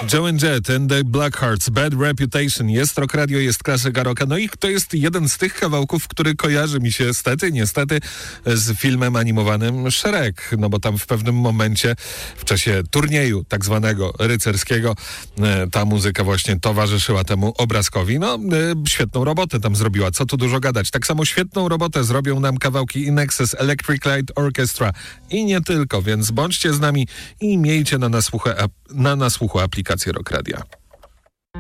Joan Jett and the Blackhearts, Bad Reputation. Jest Rock Radio, jest klasyka rocka. No i to jest jeden z tych kawałków, który kojarzy mi się niestety z filmem animowanym Shrek. No bo tam w pewnym momencie w czasie turnieju tak zwanego rycerskiego ta muzyka właśnie towarzyszyła temu obrazkowi. No świetną robotę tam zrobiła, co tu dużo gadać. Tak samo świetną robotę zrobią nam kawałki In Excess, Electric Light Orchestra i nie tylko, więc bądźcie z nami i miejcie na nasłuchu aplikację Rock Radia.